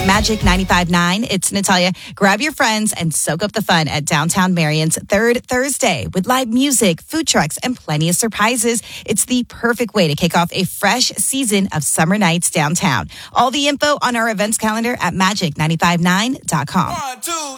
Magic 95.9, it's Natalia. Grab your friends and soak up the fun at Downtown Marion's third Thursday with live music, food trucks, and plenty of surprises. It's the perfect way to kick off a fresh season of summer nights downtown. All the info on our events calendar at magic959.com. 1, 2.